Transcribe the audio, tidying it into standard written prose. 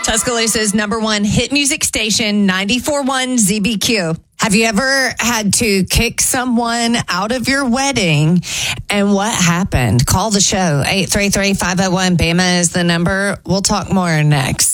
Tuscaloosa's #1 hit music station, 94.1 ZBQ. Have you ever had to kick someone out of your wedding? And what happened? Call the show. 833-501-BAMA is the number. We'll talk more next.